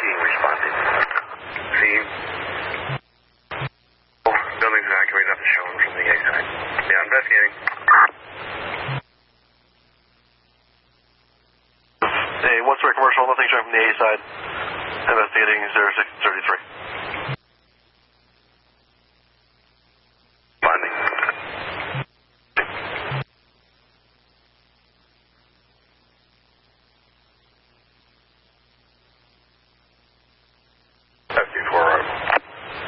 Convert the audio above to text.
team responding. Team. Oh, building's evacuated up the shown from the A side. Yeah, investigating. Hey, 1-story commercial, nothing showing from the A side. Investigating 0633.